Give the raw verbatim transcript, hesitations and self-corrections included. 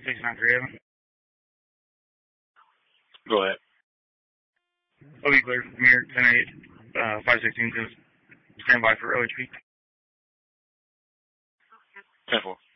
six nine three seven. Go ahead. O B clear, Mir, ten eight, uh, five sixteen, stand by for O H P. ten four.